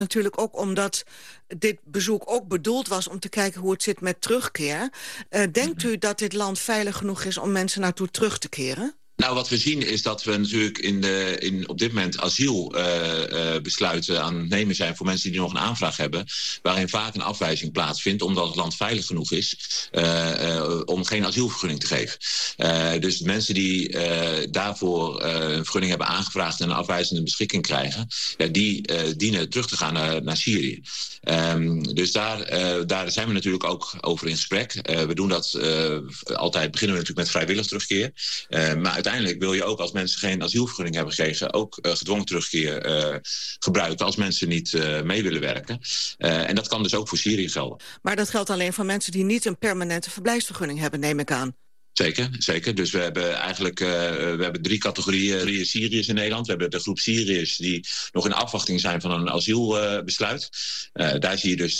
Natuurlijk ook omdat dit bezoek ook bedoeld was om te kijken hoe het zit met terugkeer. Denkt u dat dit land veilig genoeg is om mensen naartoe terug te keren? Nou, wat we zien is dat we natuurlijk op dit moment asielbesluiten aan het nemen zijn voor mensen die nog een aanvraag hebben, waarin vaak een afwijzing plaatsvindt omdat het land veilig genoeg is om geen asielvergunning te geven. Dus mensen die daarvoor een vergunning hebben aangevraagd en een afwijzende beschikking krijgen, die dienen terug te gaan naar Syrië. Dus daar zijn we natuurlijk ook over in gesprek. We doen dat altijd, beginnen we natuurlijk met vrijwillig terugkeer. Maar uiteindelijk wil je ook, als mensen geen asielvergunning hebben gekregen, ook gedwongen terugkeer gebruiken als mensen niet mee willen werken. En dat kan dus ook voor Syrië gelden. Maar dat geldt alleen voor mensen die niet een permanente verblijfsvergunning hebben, neem ik aan. Zeker. Dus we hebben eigenlijk we hebben 3 categorieën Syriërs in Nederland. We hebben de groep Syriërs die nog in afwachting zijn van een asielbesluit. Daar zie je dus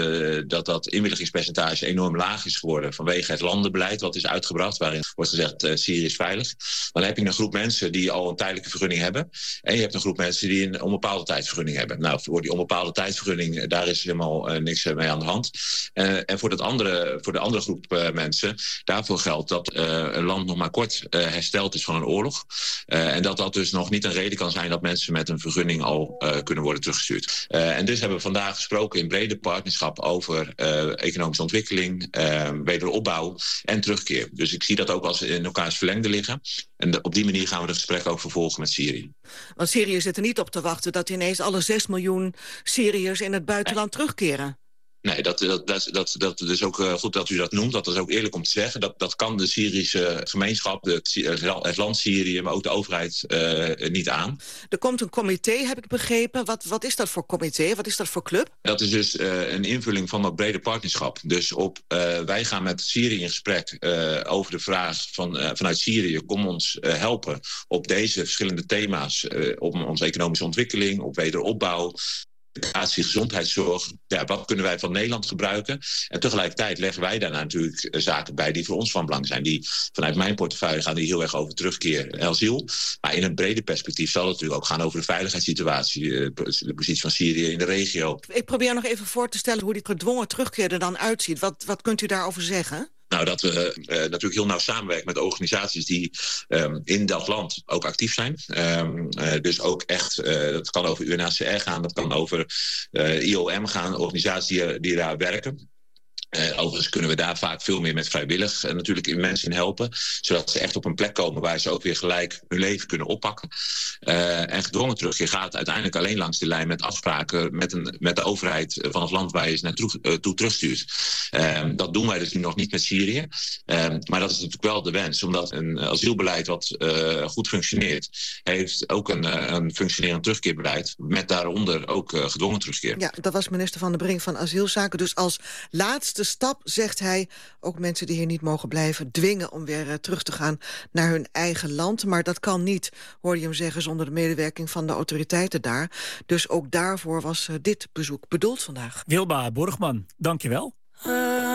dat inwilligingspercentage enorm laag is geworden vanwege het landenbeleid wat is uitgebracht, waarin wordt gezegd Syrië is veilig. Dan heb je een groep mensen die al een tijdelijke vergunning hebben. En je hebt een groep mensen die een onbepaalde tijdsvergunning hebben. Nou, voor die onbepaalde tijdsvergunning, daar is helemaal niks mee aan de hand. En voor de andere groep mensen, daarvoor geldt dat een land nog maar kort hersteld is van een oorlog. En dat dus nog niet een reden kan zijn dat mensen met een vergunning al kunnen worden teruggestuurd. En dus hebben we vandaag gesproken in brede partnerschap over economische ontwikkeling, wederopbouw en terugkeer. Dus ik zie dat ook als in elkaars verlengde liggen. En op die manier gaan we het gesprek ook vervolgen met Syrië. Want Syrië zit er niet op te wachten dat ineens alle 6 miljoen Syriërs in het buitenland terugkeren. Nee, dat is ook goed dat u dat noemt. Dat is ook eerlijk om te zeggen. Dat kan de Syrische gemeenschap, het land Syrië, maar ook de overheid niet aan. Er komt een comité, heb ik begrepen. Wat is dat voor comité? Wat is dat voor club? Dat is dus een invulling van dat brede partnerschap. Dus wij gaan met Syrië in gesprek over de vraag vanuit Syrië, kom ons helpen op deze verschillende thema's. Op onze economische ontwikkeling, op wederopbouw, educatie, gezondheidszorg. Ja, wat kunnen wij van Nederland gebruiken? En tegelijkertijd leggen wij daarna natuurlijk zaken bij die voor ons van belang zijn. Die vanuit mijn portefeuille gaan die heel erg over terugkeer en asiel. Maar in een breder perspectief zal het natuurlijk ook gaan over de veiligheidssituatie, de positie van Syrië in de regio. Ik probeer nog even voor te stellen hoe die gedwongen terugkeer er dan uitziet. Wat kunt u daarover zeggen? Nou, dat we natuurlijk heel nauw samenwerken met organisaties die in dat land ook actief zijn. Dus ook echt, dat kan over UNHCR gaan, dat kan over IOM gaan, organisaties die daar werken. Overigens kunnen we daar vaak veel meer met vrijwillig natuurlijk mensen in helpen. Zodat ze echt op een plek komen waar ze ook weer gelijk hun leven kunnen oppakken. En gedwongen terugkeer gaat uiteindelijk alleen langs de lijn met afspraken met de overheid van het land waar je ze naartoe terugstuurt. Dat doen wij dus nu nog niet met Syrië. Maar dat is natuurlijk wel de wens. Omdat een asielbeleid wat goed functioneert, heeft ook een functionerend terugkeerbeleid. Met daaronder ook gedwongen terugkeer. Ja, dat was minister Van der Brink van Asielzaken. Dus als laatste stap, zegt hij, ook mensen die hier niet mogen blijven dwingen om weer terug te gaan naar hun eigen land. Maar dat kan niet, hoorde je hem zeggen, zonder de medewerking van de autoriteiten daar. Dus ook daarvoor was dit bezoek bedoeld vandaag. Wilba Borgman, dank je wel.